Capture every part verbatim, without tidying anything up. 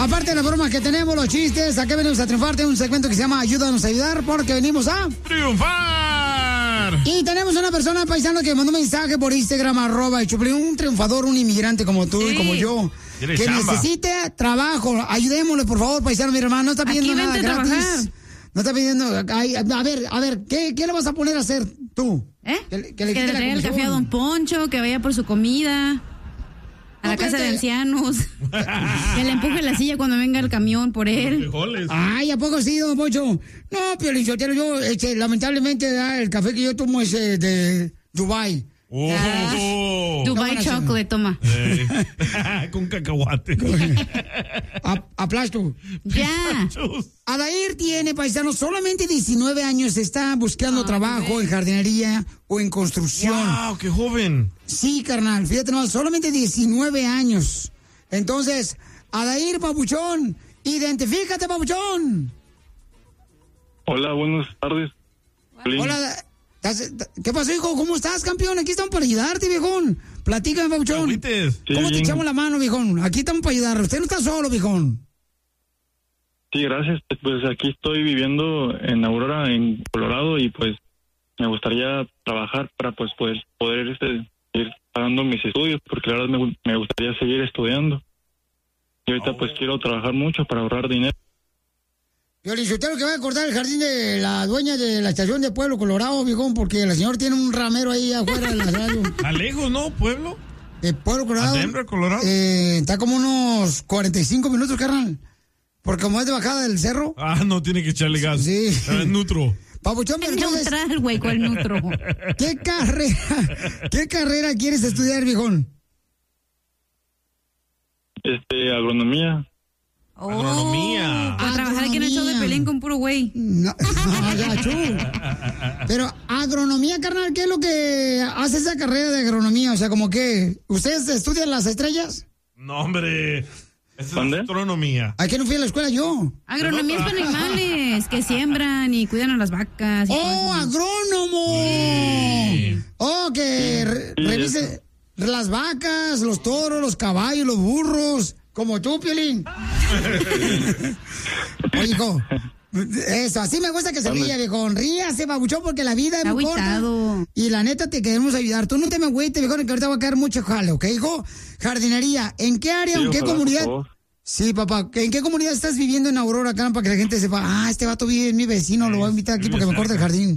Aparte de las bromas que tenemos, los chistes, ¿a qué venimos a triunfar? Tenemos un segmento que se llama Ayúdanos a ayudar, porque venimos a... ¡triunfar! Y tenemos una persona, paisano, que mandó un mensaje por Instagram, arroba el Choplin, un triunfador, un inmigrante como tú sí. y como yo, que chamba? necesite trabajo. Ayudémosle, por favor, paisano, mi hermano. No está pidiendo nada gratis. Trabajar. No está pidiendo... Ay, a ver, a ver, ¿qué, ¿qué le vas a poner a hacer tú? ¿Eh? Que, que le, que le traiga el café a Don Poncho, que vaya por su comida... A la no, casa de ancianos. Que le empuje la silla cuando venga el camión por él. Ay, ¿a poco sí, Don Poncho? No, Piolín Sotelo, yo, este, lamentablemente, el café que yo tomo es eh, de Dubai. Oh. Ah, Dubai no, chocolate, toma. Eh. Con cacahuate. A, aplasto. Ya. Adair tiene, paisano, solamente diecinueve años. Está buscando oh, trabajo bebé. en jardinería o en construcción. ¡Wow! ¡Qué joven! Sí, carnal. Fíjate, no, solamente diecinueve años. Entonces, Adair, papuchón, identifícate, papuchón. Hola, buenas tardes. Hola. ¿Qué pasó, hijo? ¿Cómo estás, campeón? Aquí estamos para ayudarte, viejón. Platícame, papuchón. Sí, ¿Cómo te echamos la mano, viejón? Aquí estamos para ayudar. Usted no está solo, viejón. Sí, gracias. Pues aquí estoy viviendo en Aurora, en Colorado, y pues me gustaría trabajar para pues poder, poder este, ir pagando mis estudios, porque la verdad me, me gustaría seguir estudiando. Y ahorita oh. pues quiero trabajar mucho para ahorrar dinero. Yo le insulté que va a cortar el jardín de la dueña de la estación de Pueblo Colorado, viejón, porque la señora tiene un ramero ahí afuera de la radio. ¿A lejos, no, Pueblo? De Pueblo Colorado. ¿A Denver, Colorado? Eh, está como unos cuarenta y cinco minutos, carnal. Porque como es de bajada del cerro. Ah, no, tiene que echarle gas. Sí. Es neutro. Papuchón, pero entonces... neutral, güey, ¿cuál neutro? ¿Qué carrera, qué carrera quieres estudiar, viejón? Este, agronomía. Oh, agronomía. Para trabajar aquí en el show de Pelín con puro güey. No, no, ya, chu. Pero agronomía, carnal, ¿qué es lo que hace esa carrera de agronomía? O sea, como que, ¿ustedes estudian las estrellas? No, hombre. Esa es astronomía. ¿A qué no fui a la escuela yo? Agronomía es para animales que siembran y cuidan a las vacas. Y ¡Oh, cosas. agrónomo! Sí. ¡Oh, que re revise las vacas, los toros, los caballos, los burros! Como tú, Piolín. Oye, hijo, eso, así me gusta que se ría, viejo. Ríase, babuchón, porque la vida es muy corta. Y la neta te queremos ayudar. Tú no te me agüites, viejo, que ahorita va a caer mucho jale, ¿ok, hijo? Jardinería, ¿en qué área, sí, en qué ojalá, comunidad? Sí, papá, ¿en qué comunidad estás viviendo en Aurora, acá, para que la gente sepa? Ah, este vato vive en mi vecino, lo voy a invitar aquí porque me corta el jardín.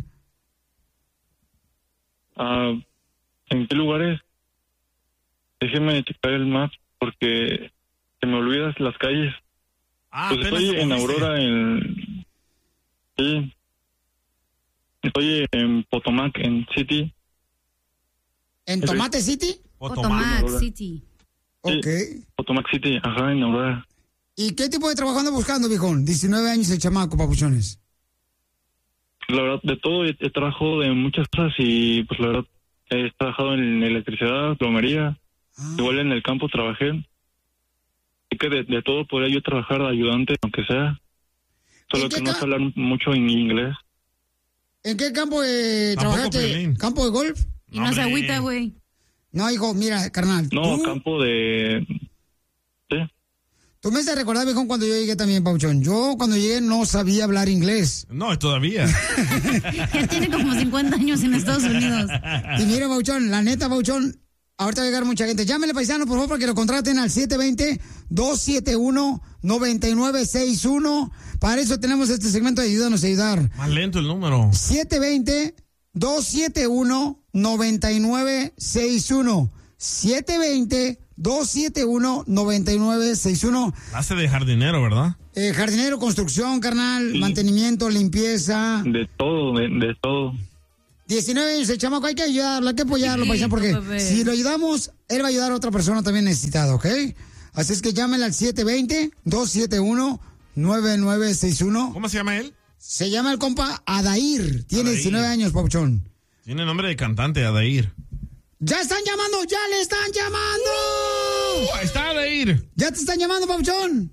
Ah, uh, ¿en qué lugares? Déjeme checar el map, porque... se me olvidas las calles. Ah, pues estoy en Aurora, en... Sí. Estoy en Potomac, en City. ¿En Tomate City? Potomac, Potomac City. Ok. Sí, Potomac City, ajá, en Aurora. ¿Y qué tipo de trabajo anda buscando, viejón? diecinueve años el chamaco, papuchones. La verdad, de todo, he, he trabajado de muchas cosas y, pues, la verdad, he trabajado en electricidad, plomería, ah. igual en el campo trabajé. Que de, de todo podría yo trabajar de ayudante, aunque sea. Solo que no sé hablar mucho en inglés. ¿En qué campo eh, trabajaste? ¿Campo de golf? Y no, no se agüita, güey. No, hijo, mira, carnal. No, ¿tú? campo de... Sí. Tú me haces recordar, viejo, cuando yo llegué también, Pauchón. Yo cuando llegué no sabía hablar inglés. No, todavía. Ya tiene como cincuenta años en Estados Unidos. Y mira, Pauchón, la neta, Pauchón... Ahorita va a llegar mucha gente. Llámele, paisano, por favor, para que lo contraten al siete dos cero, dos siete uno, nueve nueve seis uno. Para eso tenemos este segmento de Ayúdanos a ayudar. Más lento el número. siete dos cero, dos siete uno, nueve nueve seis uno. siete dos cero, dos siete uno, nueve nueve seis uno. Hace de jardinero, ¿verdad? Eh, jardinero, construcción, carnal, sí. Mantenimiento, limpieza. De todo, de, de todo. diecinueve años el chamaco, hay que ayudarlo, hay que apoyarlo, sí, paisano, porque bebé. Si lo ayudamos, él va a ayudar a otra persona también necesitada, ¿ok? Así es que llámenle al siete dos cero, dos siete uno, nueve nueve seis uno. ¿Cómo se llama él? Se llama el compa Adair, tiene Adair. diecinueve años, pauchón. Tiene nombre de cantante, Adair. ¡Ya están llamando! ¡Ya le están llamando! Uh, ¡Ahí está Adair! ¡Ya te están llamando, pauchón!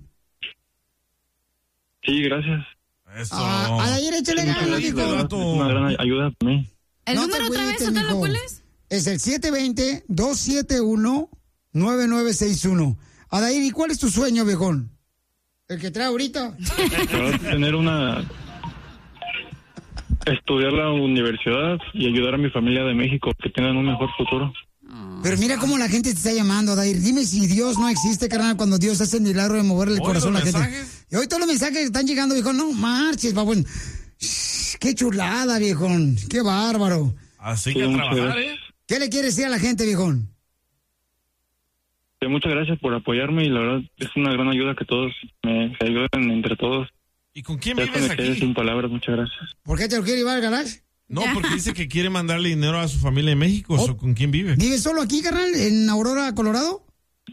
Sí, gracias. Eso. Ah, Adair, échale ganas, hijo. Es una gran ayuda para mí. ¿El no número otra vez, Sotelo, cuál es? Es el siete dos cero, dos siete uno, nueve nueve seis uno. Adair, ¿y cuál es tu sueño, viejón? El que trae ahorita. Para tener una... Estudiar la universidad y ayudar a mi familia de México, que tengan un mejor futuro. Pero mira cómo la gente te está llamando, Dair. Dime si Dios no existe, carnal, cuando Dios hace el milagro de moverle el corazón a la gente. Y hoy todos los mensajes que están llegando, viejo, no marches, babón. Qué chulada, viejón. Qué bárbaro. Así que a trabajar, ¿eh? ¿Qué le quieres decir a la gente, viejón? Sí, muchas gracias por apoyarme y la verdad es una gran ayuda que todos me se ayuden entre todos. ¿Y con quién ya vives me quedé aquí? sin palabras, muchas gracias. ¿Por qué te lo quiere llevar al garage? No, porque dice que quiere mandarle dinero a su familia en México. Oh. ¿Con quién vive? ¿Vive solo aquí, carnal, en Aurora, Colorado?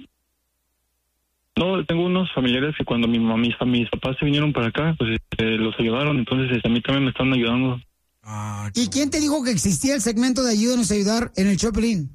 No, tengo unos familiares que cuando mi mamá, mis, mis papás se vinieron para acá, pues este, los ayudaron, entonces este, a mí también me están ayudando. Ah, ¿Y quién te dijo que existía el segmento de Ayúdanos a Ayudar en el Choplin?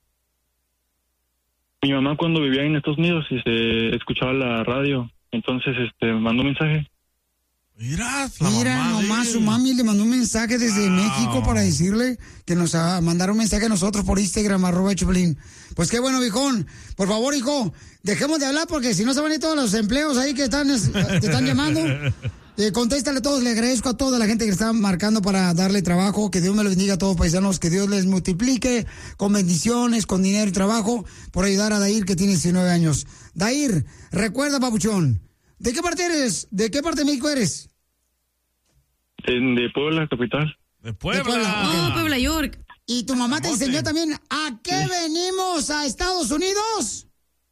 Mi mamá cuando vivía en Estados Unidos y se escuchaba la radio, entonces este me mandó un mensaje. Mira, la Mira, mamá nomás de... su mami le mandó un mensaje desde Wow. México para decirle que nos ah, mandara un mensaje a nosotros por Instagram, arroba Choplin. Pues qué bueno, viejón. Por favor, hijo, dejemos de hablar porque si no se van a ir todos los empleos ahí que están, es, te están llamando. Eh, contéstale a todos, le agradezco a toda la gente que está marcando para darle trabajo, que Dios me lo bendiga a todos paisanos, que Dios les multiplique con bendiciones, con dinero y trabajo, por ayudar a Dair que tiene diecinueve años. Dair, recuerda, papuchón, ¿de qué parte eres? ¿De qué parte de México eres? De, de Puebla, capital. De Puebla. De Puebla, Oh, ok. Puebla, York. ¿Y tu mamá te Camote. enseñó también a qué venimos a Estados Unidos?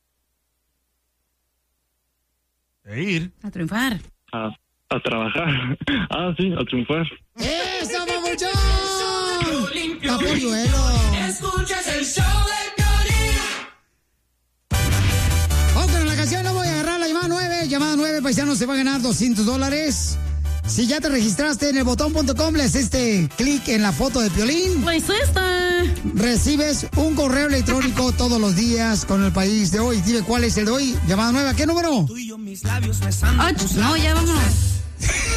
De ir. A triunfar. A, a trabajar. Ah, sí, a triunfar. ¡Eso, papuchón! ¡Capolluelo! Escuchas el show de Piolín. Vamos con la canción, no voy a agarrar la llamada nueve. Llamada nueve, paisanos, se va a ganar doscientos dólares. Si ya te registraste en el botón punto com, le haces este clic en la foto de Piolín. Pues esta. Recibes un correo electrónico todos los días con el país de hoy. Dime cuál es el de hoy. Llamada nueve, ¿a qué número? Tú y yo mis labios besando. Ocho. No, ya vámonos.